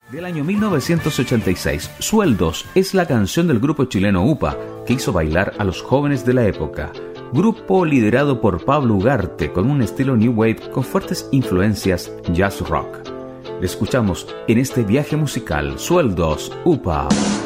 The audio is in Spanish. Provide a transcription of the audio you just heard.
Del año 1986, Sueldos es la canción del grupo chileno UPA que hizo bailar a los jóvenes de la época. Grupo liderado por Pablo Ugarte con un estilo new wave con fuertes influencias jazz rock. Le escuchamos en este viaje musical. Sueldos, UPA.